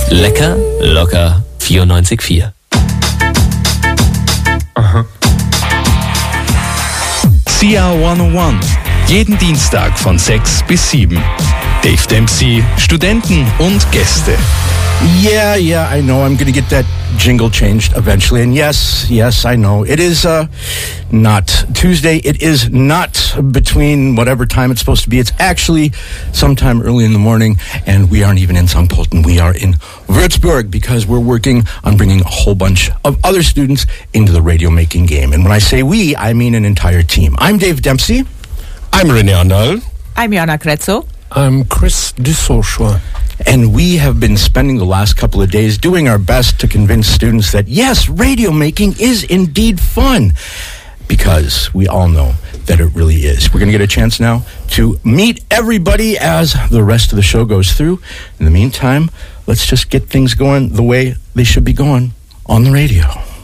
Lecker, locker, 94,4. CR 101. Jeden Dienstag von 6 bis 7. Dave Dempsey, Studenten und Gäste. Yeah, I know. I'm going to get that jingle changed eventually. And yes, I know. It is not Tuesday. It is not between whatever time it's supposed to be. It's actually sometime early in the morning. And we aren't even in St. Pölten. We are in Würzburg because we're working on bringing a whole bunch of other students into the radio making game. And when I say we, I mean an entire team. I'm Dave Dempsey. I'm René Andal. I'm Jana Kretzo. I'm Chris Dusoshua. And we have been spending the last couple of days doing our best to convince students that, yes, radio making is indeed fun. Because we all know that it really is. We're going to get a chance now to meet everybody as the rest of the show goes through. In the meantime, let's just get things going the way they should be going on the radio.